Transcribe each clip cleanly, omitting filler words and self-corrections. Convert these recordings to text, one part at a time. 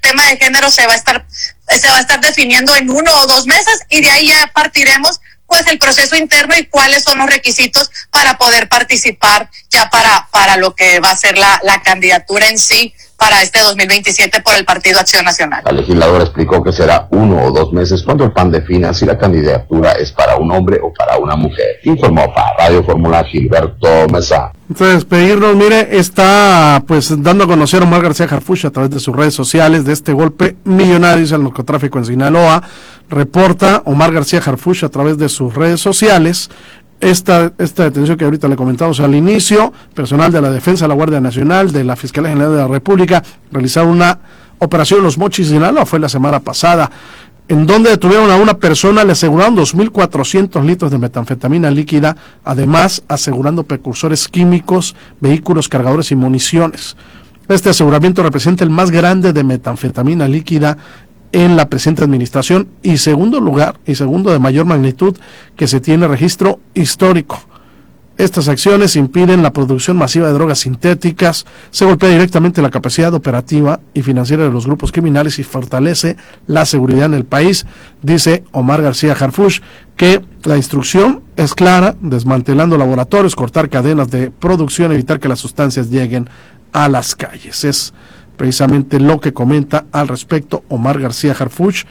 tema de género se va a estar definiendo en 1 o 2 meses, y de ahí ya partiremos pues el proceso interno y cuáles son los requisitos para poder participar ya para lo que va a ser la candidatura en sí para este 2027 por el Partido Acción Nacional. La legisladora explicó que será 1 o 2 meses cuando el PAN defina si la candidatura es para un hombre o para una mujer. Informó para Radio Fórmula Gilberto Mesa. Entonces, pedirnos, mire, está pues dando a conocer Omar García Harfuch a través de sus redes sociales de este golpe millonario al narcotráfico en Sinaloa. Reporta Omar García Harfuch a través de sus redes sociales esta detención que ahorita le comentamos al inicio. Personal de la Defensa de la Guardia Nacional, de la Fiscalía General de la República, realizaron una operación en Los Mochis, Sinaloa, fue la semana pasada, en donde detuvieron a una persona, le aseguraron 2.400 litros de metanfetamina líquida, además asegurando precursores químicos, vehículos, cargadores y municiones. Este aseguramiento representa el más grande de metanfetamina líquida en la presente administración y segundo de mayor magnitud que se tiene registro histórico. Estas acciones impiden la producción masiva de drogas sintéticas, se golpea directamente la capacidad operativa y financiera de los grupos criminales y fortalece la seguridad en el país, dice Omar García Harfuch, que la instrucción es clara: desmantelando laboratorios, cortar cadenas de producción, evitar que las sustancias lleguen a las calles. Es precisamente lo que comenta al respecto Omar García Harfuch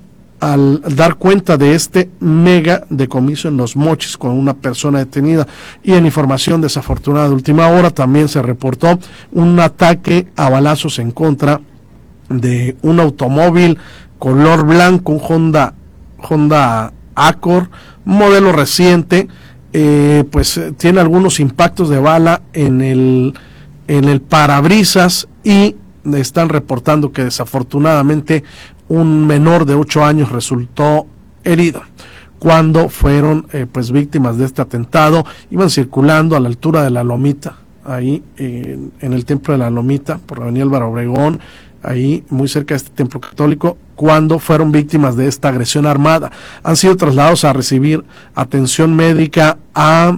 al dar cuenta de este mega decomiso en Los Mochis con una persona detenida. Y en información desafortunada de última hora también se reportó un ataque a balazos en contra de un automóvil color blanco, un Honda Accord, modelo reciente, pues tiene algunos impactos de bala en el parabrisas, y están reportando que desafortunadamente un menor de 8 años resultó herido cuando fueron pues víctimas de este atentado. Iban circulando a la altura de La Lomita, ahí en el templo de La Lomita, por la avenida Álvaro Obregón, ahí muy cerca de este templo católico, cuando fueron víctimas de esta agresión armada. Han sido trasladados a recibir atención médica a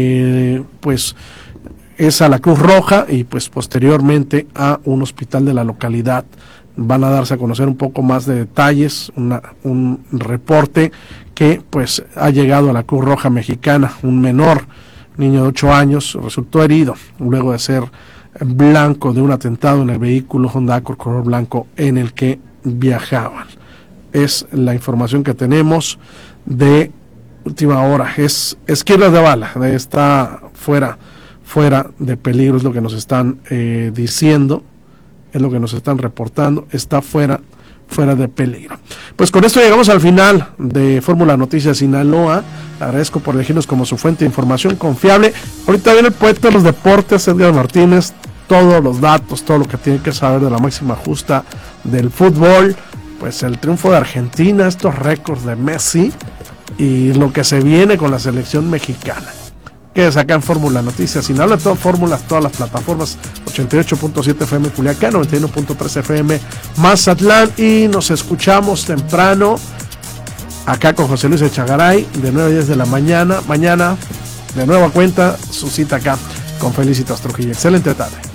es a la Cruz Roja y pues posteriormente a un hospital de la localidad. Van a darse a conocer un poco más de detalles, un reporte que pues ha llegado a la Cruz Roja Mexicana. Un menor, niño de 8 años, resultó herido luego de ser blanco de un atentado en el vehículo Honda Accord color blanco en el que viajaban. Es la información que tenemos de última hora. Es esquirlas de bala, está fuera de peligro, es lo que nos están diciendo, es lo que nos están reportando, está fuera de peligro. Pues con esto llegamos al final de Fórmula Noticias Sinaloa. Le agradezco por elegirnos como su fuente de información confiable. Ahorita viene el poeta de los deportes, Edgar Martínez, todos los datos, todo lo que tiene que saber de la máxima justa del fútbol, pues el triunfo de Argentina, estos récords de Messi y lo que se viene con la selección mexicana. Quédese acá en Fórmula Noticias Sinaloa, todas fórmulas, todas las plataformas, 88.7 FM Culiacán, 91.3 FM Mazatlán, y nos escuchamos temprano acá con José Luis Echagaray de 9 a 10 de la mañana. Mañana de nueva cuenta su cita acá con Felicitas Trujillo. Excelente tarde.